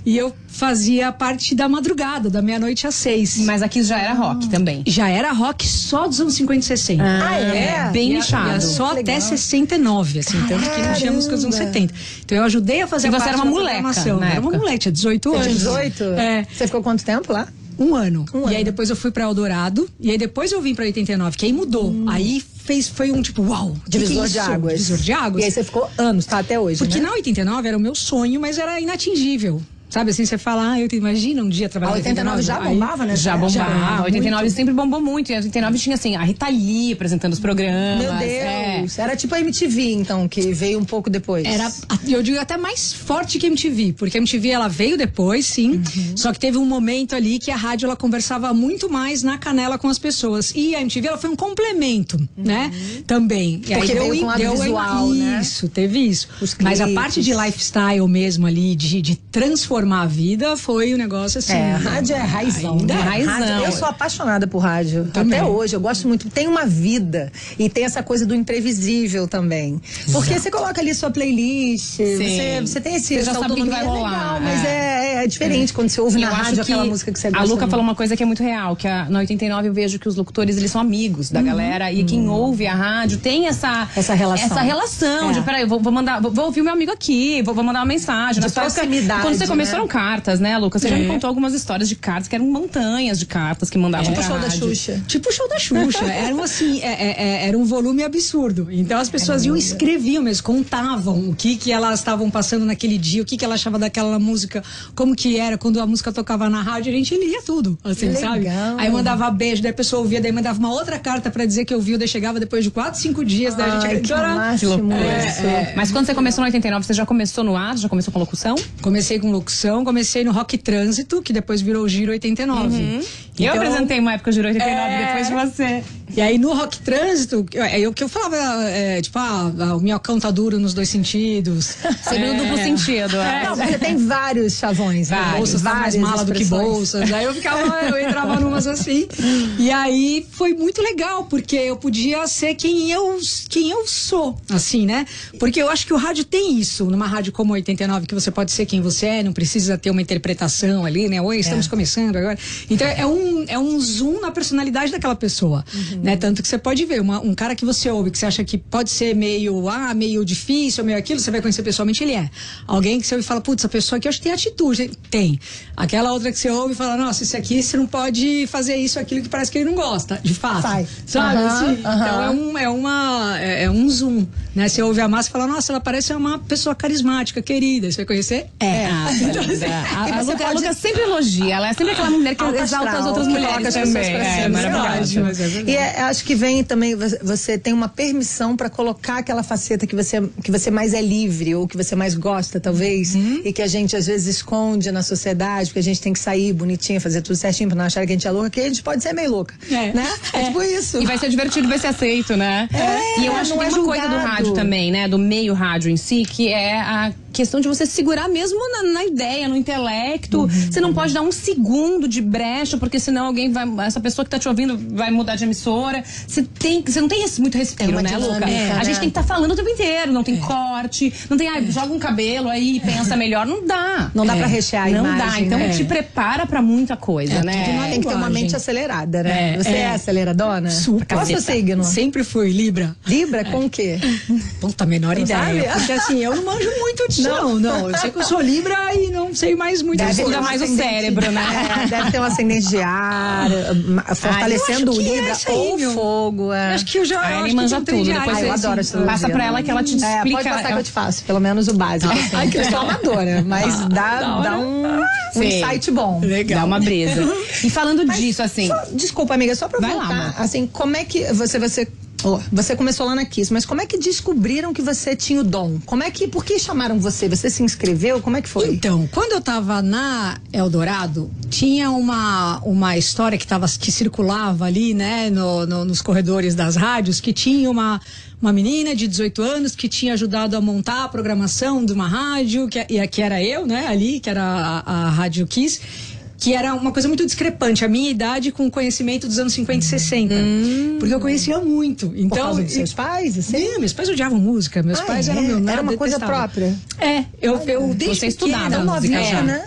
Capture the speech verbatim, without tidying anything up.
E eu fazia parte da madrugada, da meia-noite às seis. Mas aqui já era rock também. Já era rock só dos anos cinquenta e sessenta. Ah, é? Bem Ia- nichado. ia só Que até legal. sessenta e nove, assim, tanto que não tinha música dos anos Caramba. setenta. Então eu ajudei a fazer E você parte era uma da moleca programação. na Eu era uma época? moleque, tinha dezoito Você anos. tinha dezoito? É. Você ficou quanto tempo lá? Um ano. Um e ano. aí depois eu fui pra Eldorado. E aí depois eu vim pra oitenta e nove, que aí mudou. Aí fez, foi um tipo, uau. que que é Divisor isso? de águas. Divisor de águas. E aí você ficou anos, tá até hoje, Porque né? na oitenta e nove era o meu sonho, mas era inatingível. Sabe assim, você fala, ah, eu te imagino um dia trabalhar A em oitenta e nove já bombava, né? Já bombava. Já, oitenta e nove muito. sempre bombou muito. E a oitenta e nove tinha assim, a Rita Lee apresentando os programas. Meu é. Deus. Era tipo a M T V, então, que veio um pouco depois. Era, eu digo até mais forte que a M T V, porque a M T V ela veio depois, sim, Uhum. só que teve um momento ali que a rádio ela conversava muito mais na canela com as pessoas. E a M T V ela foi um complemento, né? Também. E Uhum. Porque veio com lado deu visual, né? Isso, teve isso. Os Mas a clipes. parte de lifestyle mesmo ali, de, de transformar a vida, foi um negócio assim. É, a rádio é raizão. Ainda né? é raizão. Rádio- eu sou apaixonada por rádio. Também. Até hoje, eu gosto muito. Tem uma vida. E tem essa coisa do imprevisível também. Porque você coloca ali sua playlist, você, você tem esse Você já essa sabe o que autonomia, vai é rolar, legal, mas é. é, é diferente quando você ouve E na eu acho rádio que aquela música que você gosta. a Luca muito. falou uma coisa que é muito real, que a, na oitenta e nove eu vejo que os locutores, eles são amigos da galera, e quem ouve a rádio tem essa Essa relação. essa relação É. de, peraí, eu vou, vou mandar, vou, vou ouvir o meu amigo aqui, vou, vou mandar uma mensagem. De Nas horas que- proximidade, Quando você começou né? eram cartas, né, Luca? Você já É. me contou algumas histórias de cartas, que eram montanhas de cartas que mandavam Tipo pra o show da rádio. Xuxa. Tipo o show da Xuxa. Era um, assim, é- é- é- era um volume absurdo. Então as pessoas iam, escreviam mesmo, contavam o que que elas estavam passando naquele dia, o que que ela achava daquela música, como que era quando a música tocava na rádio, a gente lia tudo, assim, Que sabe? legal. Aí mandava beijo, daí a pessoa ouvia, daí mandava uma outra carta pra dizer que ouviu, daí chegava depois de quatro, cinco dias, daí a gente Ai, que Era- máximo isso. Mas quando você começou no oitenta e nove, você já começou no ar? Já começou com locução? Comecei com locução, comecei no Rock Trânsito, que depois virou o Giro oitenta e nove. eu Então, apresentei uma época o Giro oitenta e nove É. depois de você. E aí no Rock Trânsito, eu- é o que eu falava, é, tipo, ah, ah, o minhocão tá duro nos dois sentidos. Sempre no duplo sentido. é. Não, porque tem vários chavões. né? Ah, bolsas tá mais Várias mala do que expressões. bolsas. Aí eu ficava, eu entrava numas assim. E aí foi muito legal, porque eu podia ser quem eu, quem eu sou, assim, né? Porque eu acho que o rádio tem isso, numa rádio como oitenta e nove, que você pode ser quem você é, não precisa ter uma interpretação ali, né? Oi, estamos começando agora. Então é um, é um zoom na personalidade daquela pessoa, né? Tanto que você pode ver, uma- um cara que você ouve, que você acha que pode ser meio, ah, meio difícil, meio aquilo, você vai conhecer pessoalmente, ele é. Alguém que você ouve e fala, putz, essa pessoa aqui eu acho que tem atitude. Tem. Aquela outra que você ouve e fala, nossa, esse aqui você não pode fazer isso, aquilo que parece que ele não gosta, de fato. Sai. Sabe? Aham, assim? aham. Então é um, é, uma, é, é um zoom, né? Você ouve a massa e fala, nossa, ela parece uma pessoa carismática, querida. Você vai conhecer? É. Ah, Então, assim, a, E a, você Luca, a pode- Luca sempre elogia, ela é sempre aquela mulher que Alta exalta as astral, outras que mulheres coloca as pessoas também. pra É, cima, maravilhoso. ótimo, mas é verdade. E é, acho que vem também, você- você tem uma permissão pra colocar aquela faceta que você, que você mais é livre, ou que você mais gosta, talvez, Uhum. e que a gente às vezes esconde na sociedade, porque a gente tem que sair bonitinha, fazer tudo certinho pra não achar que a gente é louca, que a gente pode ser meio louca. É. Né? É, tipo isso. E vai ser divertido, vai ser aceito, né? É, e eu acho que não tem é uma coisa do julgado. rádio também, né? Do meio rádio em si, que é a questão de você se segurar mesmo na, na ideia, no intelecto. Uhum. Você não pode dar um segundo de brecha, porque senão alguém vai. Essa pessoa que tá te ouvindo vai mudar de emissora. Você tem, você não tem esse, muito respiro, uma né, Luca? dinâmica, É. né? A gente tem que estar falando o tempo inteiro, não tem corte, não tem, ah, joga um cabelo aí e pensa melhor. Não dá. Não dá É. pra rechear a Não imagem. dá. Então né? te prepara pra muita coisa, É, né? tudo na Tem que ter uma linguagem. mente acelerada, né? É, Você é, é. aceleradona? Super. Qual é o seu signo? Sempre fui Libra. Libra com o quê? Puta, menor Não ideia. sabe? Porque assim, eu não manjo muito disso, não. não. Eu sei que eu sou Libra e não sei mais muito Deve disso. ter Ainda um mais o ascendente- cérebro, né? É, deve ter um ascendente de ar, ma- fortalecendo eu acho o que é Libra isso aí, ou meu. fogo. É. Acho que eu já. A eu Ellen acho que manja tem um trem tudo, de depois ar, Ah, eu assim. adoro astrologia. Passa pra ela que ela te É, explica. pode passar que eu te faço, pelo menos o básico. Assim. Ai, que eu sou amadora, mas dá, dá um, um Sim. insight bom. Dá uma brisa. E falando disso, assim. Só- desculpa, amiga, só pra Vai lá, voltar, amor. assim, como é que você, você, oh, você começou lá na Kiss, mas como é que descobriram que você tinha o dom? Como é que, por que chamaram você? Você se inscreveu? Como é que foi? Então, quando eu tava na Eldorado, tinha uma, uma história que, tava, que circulava ali, né, no, no- nos corredores das rádios, que tinha uma, uma menina de dezoito anos que tinha ajudado a montar a programação de uma rádio, que, e que era eu, né, ali, que era a, a Rádio Kiss, que era uma coisa muito discrepante, a minha idade com o conhecimento dos anos cinquenta e sessenta. Porque eu conhecia muito. Então, Por causa dos e- seus pais, assim? Sim, meus pais odiavam música, meus Ah, pais é? eram meu nada, Era uma coisa detestavam. própria? É, eu, eu desde Você estudava pequena, música é, já? né?